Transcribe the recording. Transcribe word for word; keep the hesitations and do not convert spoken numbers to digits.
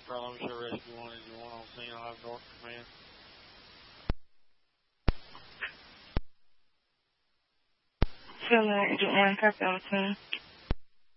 Problem Show Rescue one, is one on scene, I'll have North Command. Philly, Agent one, copy on the team.